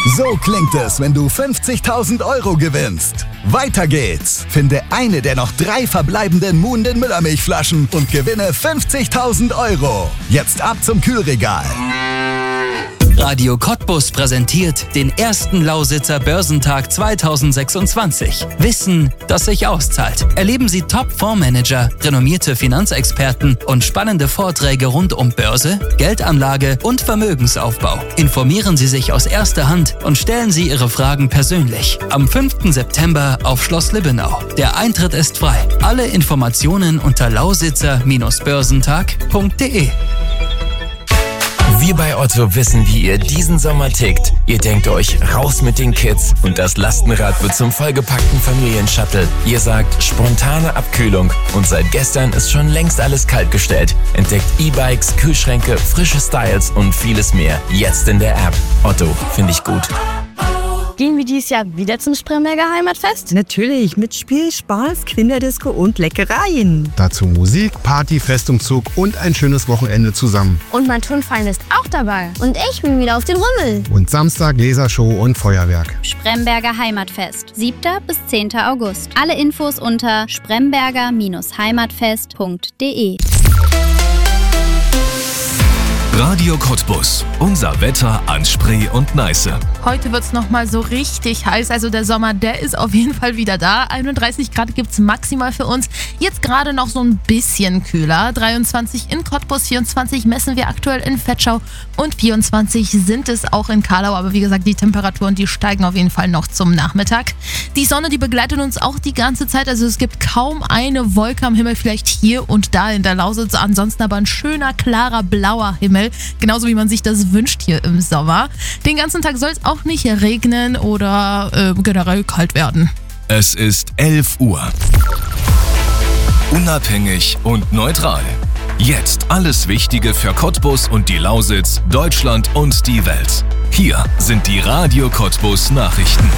So klingt es, wenn du 50.000 Euro gewinnst. Weiter geht's. Finde eine der noch 3 verbleibenden Muhnden Müllermilchflaschen und gewinne 50.000 Euro. Jetzt ab zum Kühlregal. Radio Cottbus präsentiert den ersten Lausitzer Börsentag 2026. Wissen, das sich auszahlt. Erleben Sie Top-Fondsmanager, renommierte Finanzexperten und spannende Vorträge rund um Börse, Geldanlage und Vermögensaufbau. Informieren Sie sich aus erster Hand und stellen Sie Ihre Fragen persönlich. Am 5. September auf Schloss Libbenau. Der Eintritt ist frei. Alle Informationen unter lausitzer-börsentag.de. Wir bei Otto wissen, wie ihr diesen Sommer tickt. Ihr denkt euch, raus mit den Kids und das Lastenrad wird zum vollgepackten Familienshuttle. Ihr sagt, spontane Abkühlung und seit gestern ist schon längst alles kaltgestellt. Entdeckt E-Bikes, Kühlschränke, frische Styles und vieles mehr. Jetzt in der App. Otto, finde ich gut. Gehen wir dieses Jahr wieder zum Spremberger Heimatfest? Natürlich, mit Spiel, Spaß, Kinderdisco und Leckereien. Dazu Musik, Party, Festumzug und ein schönes Wochenende zusammen. Und mein Turnverein ist auch dabei. Und ich bin wieder auf den Rummel. Und Samstag Lasershow und Feuerwerk. Spremberger Heimatfest, 7. bis 10. August. Alle Infos unter spremberger-heimatfest.de. Radio Cottbus. Unser Wetter an Spree und Neiße. Heute wird es nochmal so richtig heiß. Also der Sommer, der ist auf jeden Fall wieder da. 31 Grad gibt es maximal für uns. Jetzt gerade noch so ein bisschen kühler. 23 in Cottbus, 24 messen wir aktuell in Vetschau und 24 sind es auch in Carlau. Aber wie gesagt, die Temperaturen, die steigen auf jeden Fall noch zum Nachmittag. Die Sonne, die begleitet uns auch die ganze Zeit. Also es gibt kaum eine Wolke am Himmel, vielleicht hier und da in der Lausitz. Ansonsten aber ein schöner, klarer, blauer Himmel. Genauso wie man sich das wünscht hier im Sommer. Den ganzen Tag soll es auch nicht regnen oder generell kalt werden. Es ist 11 Uhr. Unabhängig und neutral. Jetzt alles Wichtige für Cottbus und die Lausitz, Deutschland und die Welt. Hier sind die Radio Cottbus Nachrichten.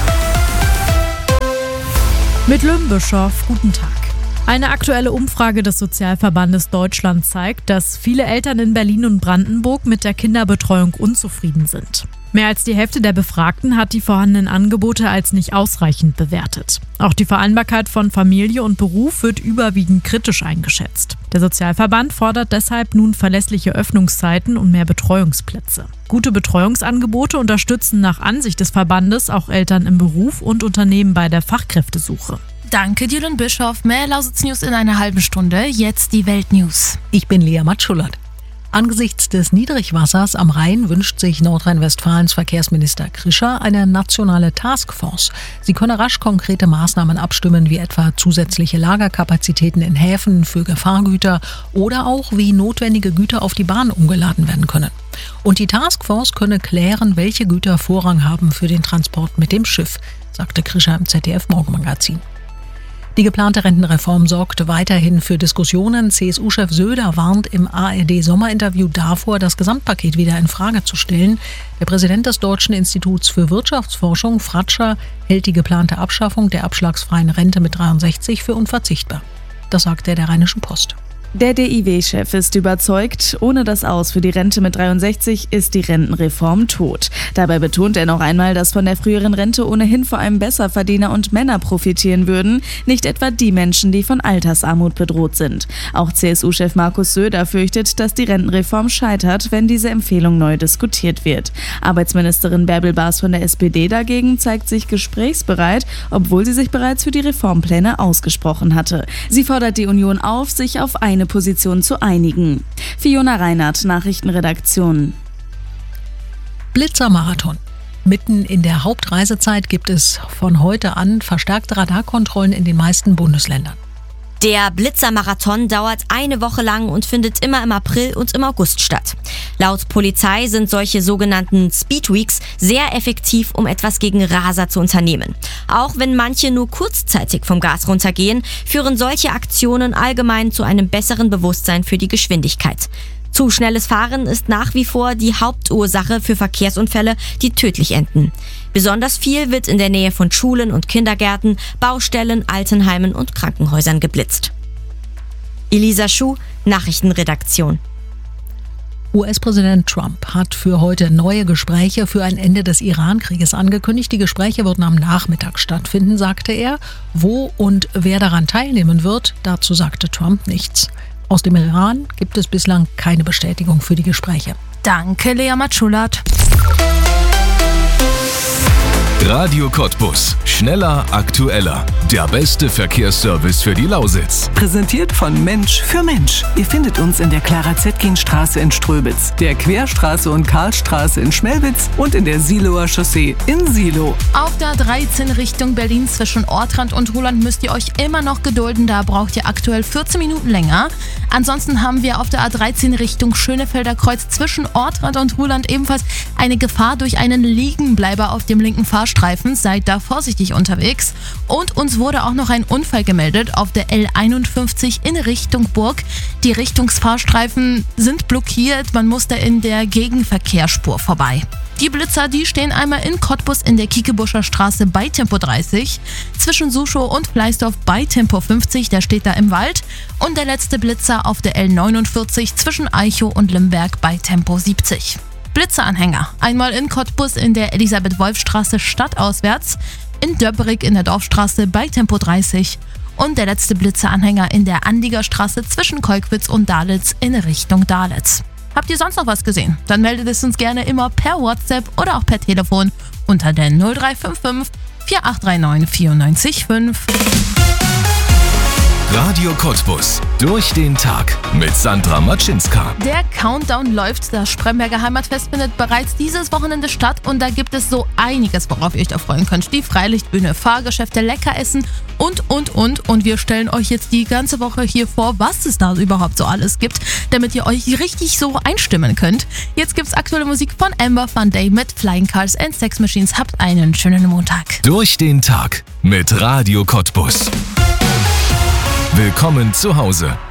Mit Lümbischow, guten Tag. Eine aktuelle Umfrage des Sozialverbandes Deutschland zeigt, dass viele Eltern in Berlin und Brandenburg mit der Kinderbetreuung unzufrieden sind. Mehr als die Hälfte der Befragten hat die vorhandenen Angebote als nicht ausreichend bewertet. Auch die Vereinbarkeit von Familie und Beruf wird überwiegend kritisch eingeschätzt. Der Sozialverband fordert deshalb nun verlässliche Öffnungszeiten und mehr Betreuungsplätze. Gute Betreuungsangebote unterstützen nach Ansicht des Verbandes auch Eltern im Beruf und Unternehmen bei der Fachkräftesuche. Danke dir, Bischof. Mehr Lausitz-News in einer halben Stunde. Jetzt die Weltnews. Ich bin Lea Matschullert. Angesichts des Niedrigwassers am Rhein wünscht sich Nordrhein-Westfalens Verkehrsminister Krischer eine nationale Taskforce. Sie könne rasch konkrete Maßnahmen abstimmen, wie etwa zusätzliche Lagerkapazitäten in Häfen für Gefahrgüter oder auch wie notwendige Güter auf die Bahn umgeladen werden können. Und die Taskforce könne klären, welche Güter Vorrang haben für den Transport mit dem Schiff, sagte Krischer im ZDF-Morgenmagazin. Die geplante Rentenreform sorgt weiterhin für Diskussionen. CSU-Chef Söder warnt im ARD-Sommerinterview davor, das Gesamtpaket wieder in Frage zu stellen. Der Präsident des Deutschen Instituts für Wirtschaftsforschung, Fratscher, hält die geplante Abschaffung der abschlagsfreien Rente mit 63 für unverzichtbar. Das sagte er der Rheinischen Post. Der DIW-Chef ist überzeugt, ohne das Aus für die Rente mit 63 ist die Rentenreform tot. Dabei betont er noch einmal, dass von der früheren Rente ohnehin vor allem Besserverdiener und Männer profitieren würden, nicht etwa die Menschen, die von Altersarmut bedroht sind. Auch CSU-Chef Markus Söder fürchtet, dass die Rentenreform scheitert, wenn diese Empfehlung neu diskutiert wird. Arbeitsministerin Bärbel Baas von der SPD dagegen zeigt sich gesprächsbereit, obwohl sie sich bereits für die Reformpläne ausgesprochen hatte. Sie fordert die Union auf, sich auf eine Position zu einigen. Fiona Reinhardt, Nachrichtenredaktion. Blitzermarathon. Mitten in der Hauptreisezeit gibt es von heute an verstärkte Radarkontrollen in den meisten Bundesländern. Der Blitzermarathon dauert eine Woche lang und findet immer im April und im August statt. Laut Polizei sind solche sogenannten Speedweeks sehr effektiv, um etwas gegen Raser zu unternehmen. Auch wenn manche nur kurzzeitig vom Gas runtergehen, führen solche Aktionen allgemein zu einem besseren Bewusstsein für die Geschwindigkeit. Zu schnelles Fahren ist nach wie vor die Hauptursache für Verkehrsunfälle, die tödlich enden. Besonders viel wird in der Nähe von Schulen und Kindergärten, Baustellen, Altenheimen und Krankenhäusern geblitzt. Elisa Schuh, Nachrichtenredaktion. US-Präsident Trump hat für heute neue Gespräche für ein Ende des Iran-Krieges angekündigt. Die Gespräche würden am Nachmittag stattfinden, sagte er. Wo und wer daran teilnehmen wird, dazu sagte Trump nichts. Aus dem Iran gibt es bislang keine Bestätigung für die Gespräche. Danke, Lea Matschulat. Radio Cottbus. Schneller, aktueller. Der beste Verkehrsservice für die Lausitz. Präsentiert von Mensch für Mensch. Ihr findet uns in der Clara-Zetkin-Straße in Ströbitz, der Querstraße und Karlstraße in Schmelwitz und in der Siloer Chaussee in Silo. Auf der 13 Richtung Berlin zwischen Ortrand und Ruhland müsst ihr euch immer noch gedulden. Da braucht ihr aktuell 14 Minuten länger. Ansonsten haben wir auf der A13 Richtung Schönefelder Kreuz zwischen Ortrand und Ruhland ebenfalls eine Gefahr durch einen Liegenbleiber auf dem linken Fahrstreifen. Seid da vorsichtig unterwegs. Und uns wurde auch noch ein Unfall gemeldet auf der L51 in Richtung Burg. Die Richtungsfahrstreifen sind blockiert. Man muss da in der Gegenverkehrsspur vorbei. Die Blitzer, die stehen einmal in Cottbus in der Kiekebuscher Straße bei Tempo 30, zwischen Suschow und Fleißdorf bei Tempo 50, der steht da im Wald. Und der letzte Blitzer auf der L49 zwischen Eichow und Limberg bei Tempo 70. Blitzeranhänger, einmal in Cottbus in der Elisabeth-Wolf-Straße stadtauswärts, in Döbrig in der Dorfstraße bei Tempo 30 und der letzte Blitzeranhänger in der Andiger Straße zwischen Kolkwitz und Dalitz in Richtung Dalitz. Habt ihr sonst noch was gesehen? Dann meldet es uns gerne immer per WhatsApp oder auch per Telefon unter der 0355 4839 94,5. Radio Cottbus. Durch den Tag mit Sandra Matschinska. Der Countdown läuft. Das Spremberger Heimatfest findet bereits dieses Wochenende statt und da gibt es so einiges, worauf ihr euch da freuen könnt. Die Freilichtbühne, Fahrgeschäfte, Leckeressen und. Und wir stellen euch jetzt die ganze Woche hier vor, was es da überhaupt so alles gibt, damit ihr euch richtig so einstimmen könnt. Jetzt gibt's aktuelle Musik von Amber Van Day mit Flying Cars and Sex Machines. Habt einen schönen Montag. Durch den Tag mit Radio Cottbus. Willkommen zu Hause.